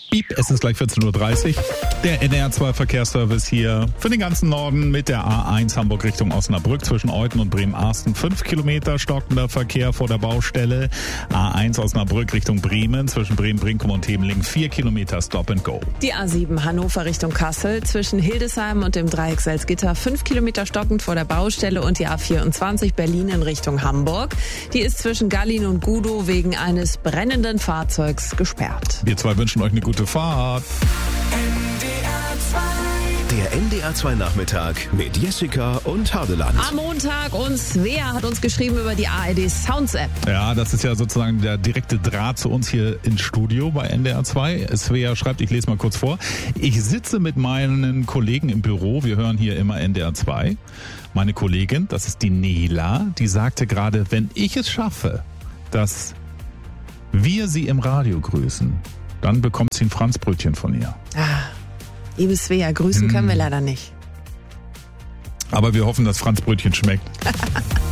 Piep, es ist gleich 14.30 Uhr. Der NDR2 Verkehrsservice hier für den ganzen Norden mit der A1 Hamburg Richtung Osnabrück zwischen Euten und Bremen-Arsten. 5 Kilometer stockender Verkehr vor der Baustelle. A1 Osnabrück Richtung Bremen zwischen Bremen-Brinkum und Temeling. 4 Kilometer Stop and Go. Die A7 Hannover Richtung Kassel zwischen Hildesheim und dem Dreieck Salzgitter. 5 Kilometer stockend vor der Baustelle und die A24 Berlin in Richtung Hamburg. Die ist zwischen Gallin und Gudow wegen eines brennenden Fahrzeugs gesperrt. Wir zwei wünschen euch eine gute Fahrt. Der NDR2 Nachmittag mit Jessica und Hadeland. Am Montag und Svea hat uns geschrieben über die ARD Sounds App. Ja, das ist ja sozusagen der direkte Draht zu uns hier ins Studio bei NDR2. Svea schreibt, ich lese mal kurz vor. Ich sitze mit meinen Kollegen im Büro, wir hören hier immer NDR2. Meine Kollegin, das ist die Nela, die sagte gerade, wenn ich es schaffe, dass wir sie im Radio grüßen, dann bekommt sie ein Franzbrötchen von ihr. Liebe Svea, grüßen können wir leider nicht. Aber wir hoffen, dass Franzbrötchen schmeckt.